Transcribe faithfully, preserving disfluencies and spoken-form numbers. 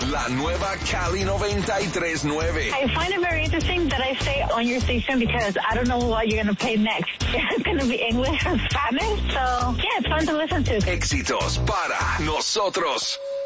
La nueva Cali noventa y tres punto nueve. I find it very interesting that I stay on your station because I don't know what you're going to play next. It's going to be English or Spanish. So, yeah, it's fun to listen to. Éxitos para nosotros.